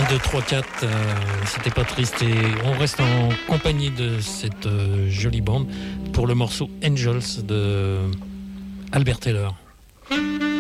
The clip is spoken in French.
2, 3, 4, c'était pas triste. Et on reste en compagnie de cette jolie bande pour le morceau Angels de Albert Taylor.